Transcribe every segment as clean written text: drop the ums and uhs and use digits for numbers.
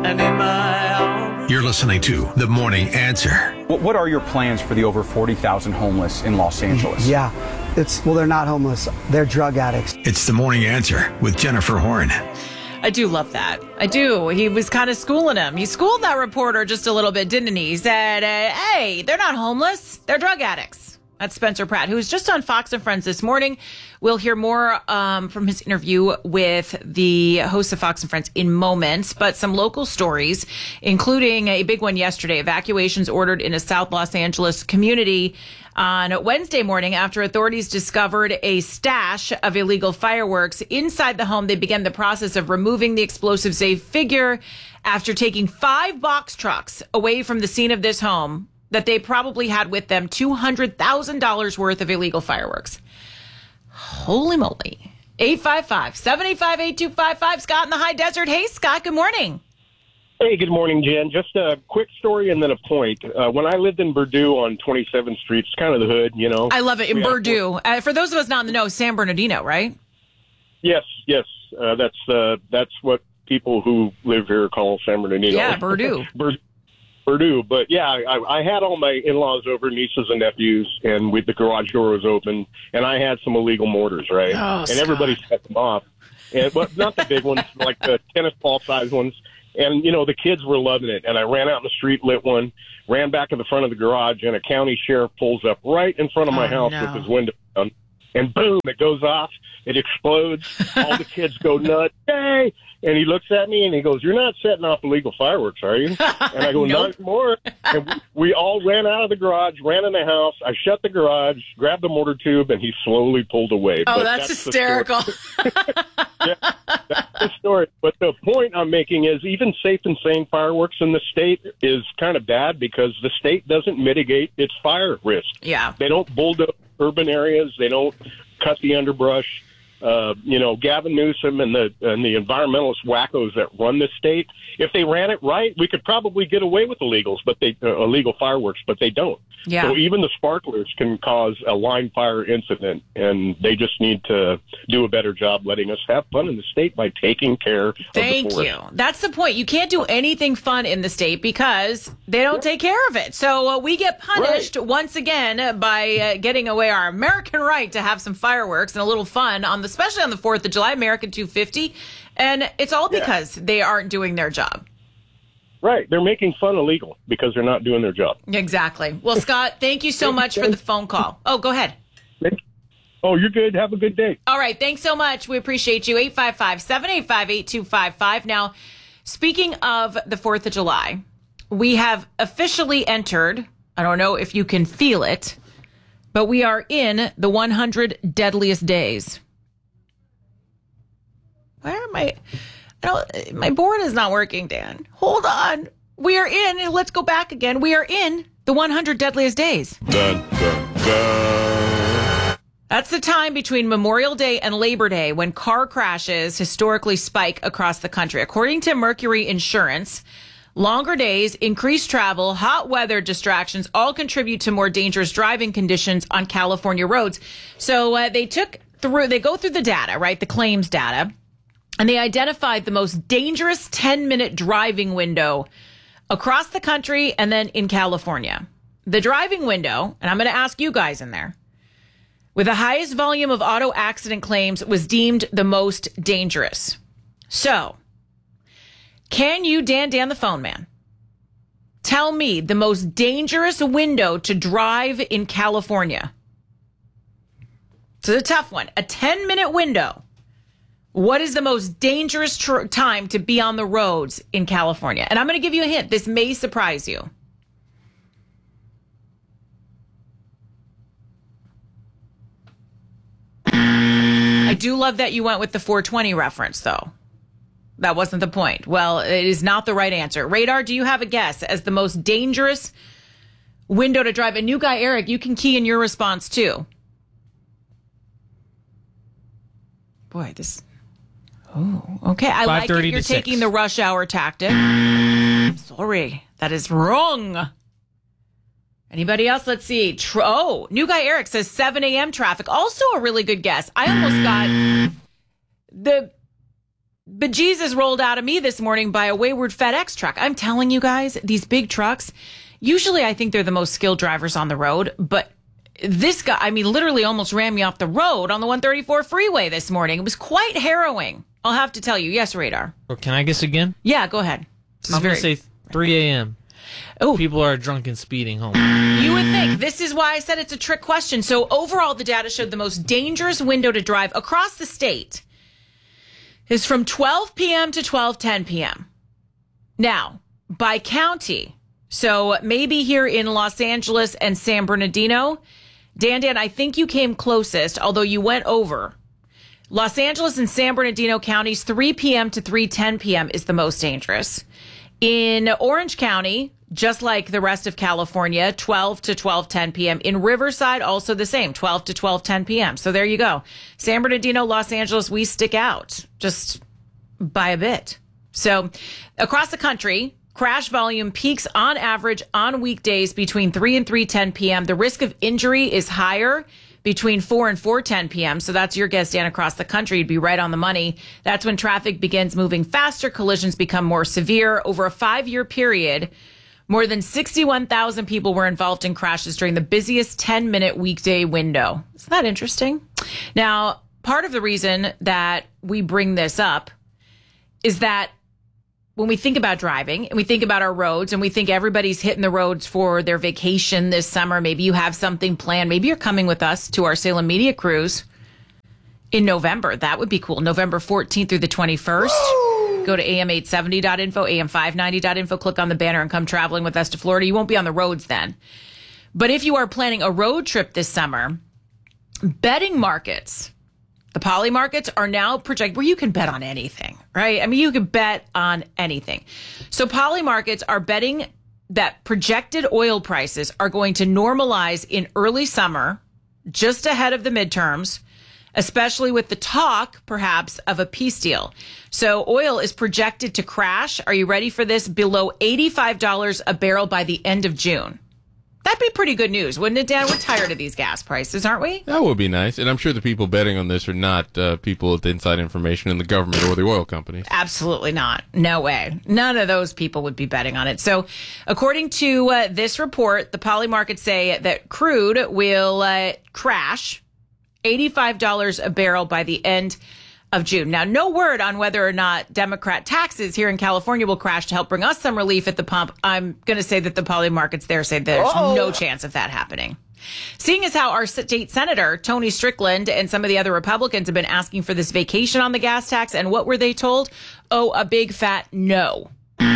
You're listening to The Morning Answer. What are your plans for the over 40,000 homeless in Los Angeles? Yeah, they're not homeless. They're drug addicts. It's The Morning Answer with Jennifer Horn. I do love that. I do. He was kind of schooling him. He schooled that reporter just a little bit, didn't he? He said, hey, they're not homeless. They're drug addicts. That's Spencer Pratt, who was just on Fox and Friends this morning. We'll hear more from his interview with the host of Fox and Friends in moments, but some local stories, including a big one yesterday. Evacuations ordered in a South Los Angeles community on Wednesday morning after authorities discovered a stash of illegal fireworks inside the home. They began the process of removing the explosive safe figure after taking 5 box trucks away from the scene of this home that they probably had with them $200,000 worth of illegal fireworks. Holy moly. 855-785-8255. Scott in the high desert. Hey, Scott, good morning. Hey, good morning, Jen. Just a quick story and then a point. When I lived in Purdue on 27th Street, it's kind of the hood, you know. I love it. In Purdue. For those of us not in the know, San Bernardino, right? Yes. That's what people who live here call San Bernardino. Yeah, Purdue. Purdue. But yeah, I had all my in-laws over, nieces and nephews, and the garage door was open, and I had some illegal mortars, right? Oh, and everybody set them off. But not the big ones, like the tennis ball size ones. And, you know, the kids were loving it. And I ran out in the street, lit one, ran back to the front of the garage, and a county sheriff pulls up right in front of my house with his window down. And boom, it goes off. It explodes. All the kids go nuts. Yay! And he looks at me and he goes, "You're not setting off illegal fireworks, are you?" And I go, "Not more." And we all ran out of the garage, ran in the house. I shut the garage, grabbed the mortar tube, and he slowly pulled away. Oh, that's hysterical. Yeah, that's the story. But the point I'm making is even safe and sane fireworks in the state is kind of bad because the state doesn't mitigate its fire risk. Yeah. They don't bulldoze urban areas. They don't cut the underbrush. Gavin Newsom and the environmentalist wackos that run the state, if they ran it right, we could probably get away with illegal fireworks, but they don't. Yeah. So even the sparklers can cause a line fire incident, and they just need to do a better job letting us have fun in the state by taking care of the forest. Thank you. That's the point. You can't do anything fun in the state because they don't take care of it. So we get punished once again by getting away our American right to have some fireworks and a little fun especially on the 4th of July, American 250. And it's all because they aren't doing their job. Right. They're making fun illegal because they're not doing their job. Exactly. Well, Scott, thank you so much for the phone call. Oh, go ahead. Oh, you're good. Have a good day. All right. Thanks so much. We appreciate you. 855-785-8255. Now, speaking of the 4th of July, we have officially entered, I don't know if you can feel it, but we are in the 100 deadliest days. Where am I? My board is not working, Dan. Hold on. We are in, let's go back again. We are in the 100 deadliest days. Dun, dun, dun. That's the time between Memorial Day and Labor Day when car crashes historically spike across the country. According to Mercury Insurance, longer days, increased travel, hot weather distractions all contribute to more dangerous driving conditions on California roads. So they go through the data, right? The claims data. And they identified the most dangerous 10-minute driving window across the country and then in California. The driving window, and I'm going to ask you guys in there, with the highest volume of auto accident claims was deemed the most dangerous. So, can you, Dan the phone man, tell me the most dangerous window to drive in California? It's a tough one. A 10-minute window. What is the most dangerous time to be on the roads in California? And I'm going to give you a hint. This may surprise you. I do love that you went with the 420 reference, though. That wasn't the point. Well, it is not the right answer. Radar, do you have a guess as the most dangerous window to drive? And new guy, Eric, you can key in your response, too. Boy, this... Oh, okay. I like it. You're taking the rush hour tactic. Sorry, that is wrong. Anybody else? Let's see. New guy Eric says 7 a.m. traffic. Also a really good guess. I almost got bejesus rolled out of me this morning by a wayward FedEx truck. I'm telling you guys, these big trucks, usually I think they're the most skilled drivers on the road, but this guy, I mean, literally almost ran me off the road on the 134 freeway this morning. It was quite harrowing, I'll have to tell you. Yes, Radar. Or can I guess again? Yeah, go ahead. I'm going to say 3 a.m. Oh, People are drunk and speeding home. you would think. This is why I said it's a trick question. So overall, the data showed the most dangerous window to drive across the state is from 12 p.m. to 12:10 p.m. Now, by county, so maybe here in Los Angeles and San Bernardino, Dan, I think you came closest, although you went over. Los Angeles and San Bernardino counties, 3 p.m. to 3:10 p.m. is the most dangerous. In Orange County, just like the rest of California, 12 to 12:10 p.m. In Riverside, also the same, 12 to 12:10 p.m. So there you go. San Bernardino, Los Angeles, we stick out just by a bit. So across the country, crash volume peaks on average on weekdays between 3 and 3:10 p.m. The risk of injury is higher between 4 and 4:10 p.m. So that's your guess, Dan, across the country. You'd be right on the money. That's when traffic begins moving faster. Collisions become more severe. Over a 5-year period, more than 61,000 people were involved in crashes during the busiest 10-minute weekday window. Isn't that interesting? Now, part of the reason that we bring this up is that when we think about driving and we think about our roads and we think everybody's hitting the roads for their vacation this summer, maybe you have something planned. Maybe you're coming with us to our Salem Media Cruise in November. That would be cool. November 14th through the 21st. Woo! Go to am870.info, am590.info, click on the banner and come traveling with us to Florida. You won't be on the roads then. But if you are planning a road trip this summer, betting markets, the poly markets are now projected where you can bet on anything, right? I mean, you can bet on anything. So poly markets are betting that projected oil prices are going to normalize in early summer, just ahead of the midterms, especially with the talk, perhaps, of a peace deal. So oil is projected to crash. Are you ready for this? Below $85 a barrel by the end of June. That'd be pretty good news, wouldn't it, Dan? We're tired of these gas prices, aren't we? That would be nice. And I'm sure the people betting on this are not people with inside information in the government or the oil companies. Absolutely not. No way. None of those people would be betting on it. So according to this report, the poly markets say that crude will crash $85 a barrel by the end of June. Now, no word on whether or not Democrat taxes here in California will crash to help bring us some relief at the pump. I'm going to say that the poly markets there say there's no chance of that happening. Seeing as how our state senator, Tony Strickland, and some of the other Republicans have been asking for this vacation on the gas tax, and what were they told? Oh, a big fat no.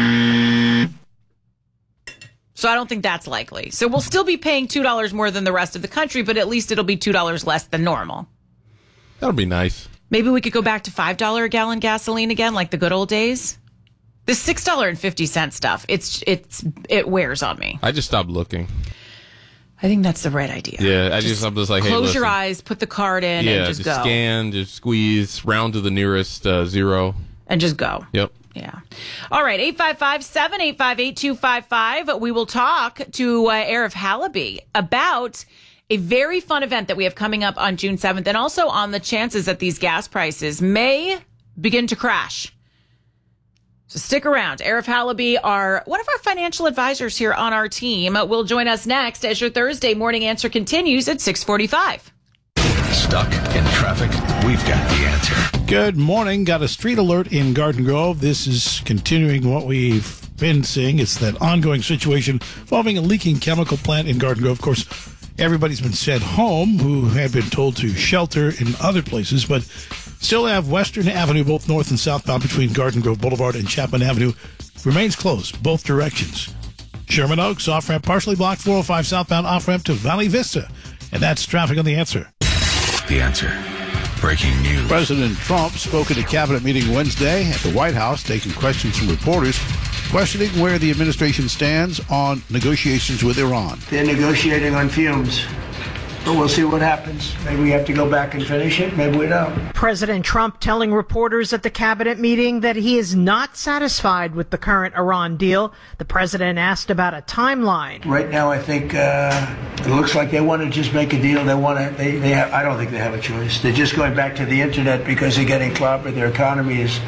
So I don't think that's likely. So we'll still be paying $2 more than the rest of the country, but at least it'll be $2 less than normal. That'll be nice. Maybe we could go back to $5 a gallon gasoline again, like the good old days. This $6.50 stuff, it wears on me. I just stopped looking. I think that's the right idea. Yeah, I'm just like, hey, close listen. your eyes, put the card in, and just go. Scan, just squeeze, round to the nearest zero. And just go. Yep. Yeah. All right, 855-785-8255. We will talk to Arif Halaby about a very fun event that we have coming up on June 7th, and also on the chances that these gas prices may begin to crash. So stick around. Arif Halaby, one of our financial advisors here on our team, will join us next as your Thursday morning answer continues at 6:45. Stuck in traffic? We've got the answer. Good morning. Got a street alert in Garden Grove. This is continuing what we've been seeing. It's that ongoing situation involving a leaking chemical plant in Garden Grove. Of course, everybody's been sent home who had been told to shelter in other places, but still have Western Avenue, both north and southbound between Garden Grove Boulevard and Chapman Avenue, remains closed, both directions. Sherman Oaks, off-ramp partially blocked, 405 southbound off-ramp to Valley Vista. And that's traffic on The Answer. The Answer. Breaking news. President Trump spoke at a cabinet meeting Wednesday at the White House, taking questions from reporters, questioning where the administration stands on negotiations with Iran. They're negotiating on fumes. But we'll see what happens. Maybe we have to go back and finish it. Maybe we don't. President Trump telling reporters at the cabinet meeting that he is not satisfied with the current Iran deal. The president asked about a timeline. Right now, I think it looks like they want to just make a deal. They want to. They have, I don't think they have a choice. They're just going back to the internet because they're getting clobbered. Their economy is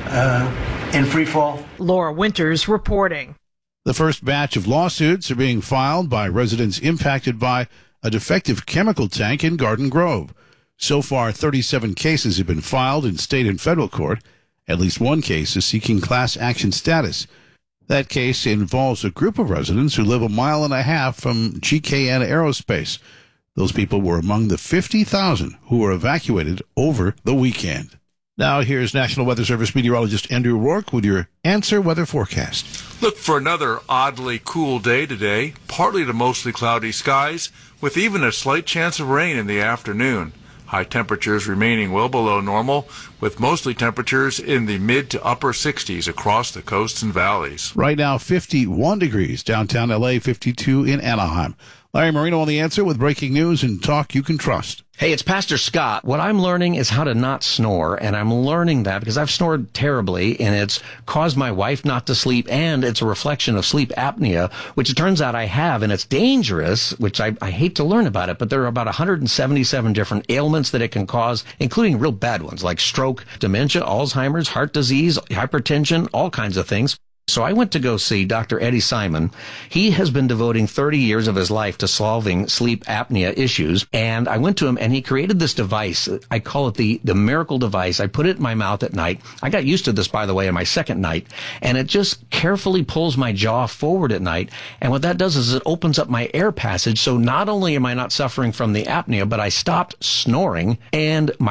in free fall. Laura Winters reporting. The first batch of lawsuits are being filed by residents impacted by a defective chemical tank in Garden Grove. So far, 37 cases have been filed in state and federal court. At least one case is seeking class action status. That case involves a group of residents who live 1.5 miles from GKN Aerospace. Those people were among the 50,000 who were evacuated over the weekend. Now here's National Weather Service meteorologist Andrew Rourke with your Answer Weather Forecast. Look for another oddly cool day today, partly to mostly cloudy skies, with even a slight chance of rain in the afternoon. High temperatures remaining well below normal, with mostly temperatures in the mid to upper 60s across the coasts and valleys. Right now, 51 degrees downtown LA, 52 in Anaheim. Larry Marino on The Answer with breaking news and talk you can trust. Hey, it's Pastor Scott. What I'm learning is how to not snore, and I'm learning that because I've snored terribly, and it's caused my wife not to sleep, and it's a reflection of sleep apnea, which it turns out I have, and it's dangerous, which I hate to learn about it, but there are about 177 different ailments that it can cause, including real bad ones like stroke, dementia, Alzheimer's, heart disease, hypertension, all kinds of things. So I went to go see Dr. Eddie Simon. He has been devoting 30 years of his life to solving sleep apnea issues. And I went to him and he created this device. I call it the miracle device. I put it in my mouth at night. I got used to this, by the way, on my second night. And it just carefully pulls my jaw forward at night. And what that does is it opens up my air passage. So not only am I not suffering from the apnea, but I stopped snoring and my